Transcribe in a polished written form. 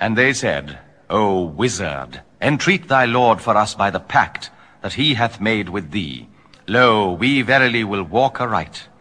And they said, O wizard, entreat thy lord for us by the pact that he hath made with thee. Lo, we verily will walk aright.